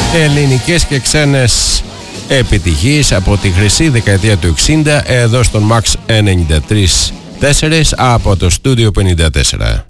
ελληνικές και ξένες επιτυχίες από τη χρυσή δεκαετία του 60 εδώ στον Max 93.4 από το Studio 54.